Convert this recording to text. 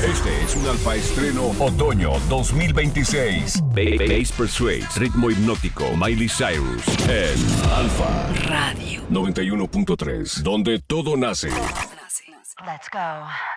Este es un Alfa Estreno Otoño 2026. Bass Persuades, ritmo hipnótico, Miley Cyrus en Alfa Radio 91.3, donde todo nace. Let's go.